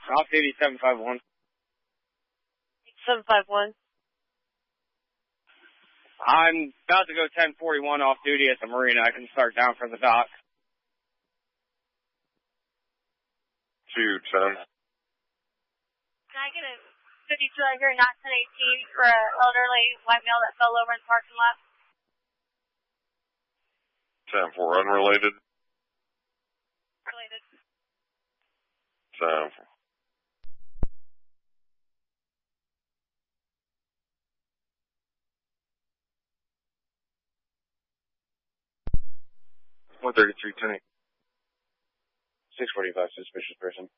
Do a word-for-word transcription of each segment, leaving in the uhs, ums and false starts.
Off-duty seven five one. seven five one. I'm about to go ten forty-one off-duty at the marina. I can start down for the dock. two ten. Can I get a fifty-two hundred, not ten eighteen, for an elderly white male that fell over in the parking lot? ten four, unrelated. Related. ten four. one thirty-three, ten eight. six forty-five, suspicious person.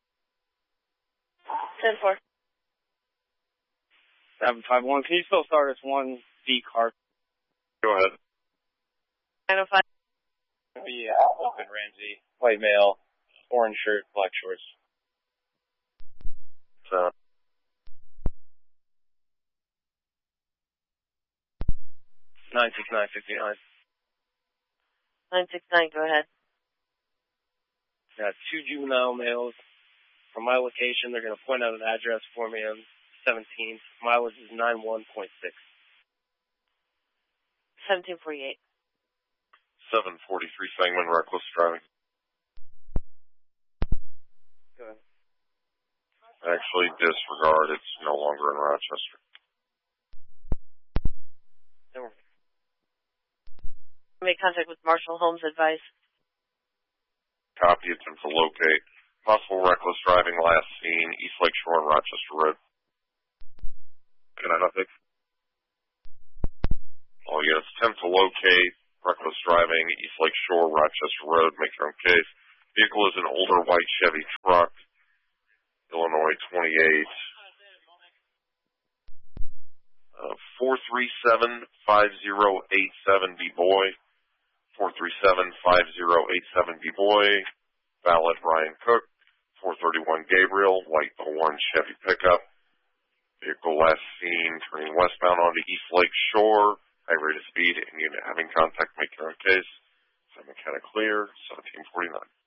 ten four. seven five one. Can you still start us one D car? Go ahead. nine oh five. Yeah, open Ramsey. White male. Orange shirt, black shorts. So. nine six nine fifty-nine. nine six nine, go ahead. Got two juvenile males. From my location, they're going to point out an address for me on seventeenth. Mileage is nine one point six. seventeen forty-eight. seven forty-three, Sangamon, reckless driving. Go ahead. Actually, disregard. It's no longer in Rochester. Make contact with Marshall Holmes Advice. Copy, attempt to locate. Possible reckless driving, last seen, East Lake Shore and Rochester Road. Can I not fix? Oh yes, attempt to locate. Reckless driving, East Lake Shore, Rochester Road. Make your own case. Vehicle is an older white Chevy truck. Illinois twenty-eight. Uh, four three seven five zero eight seven B boy. four three seven five zero eight seven B boy. Valid Ryan Cook. four thirty-one Gabriel. White orange Chevy pickup. Vehicle last seen turning westbound onto East Lake Shore. High rate of speed and unit having contact. Make your own case. Seven mechanic clear. seventeen forty-nine.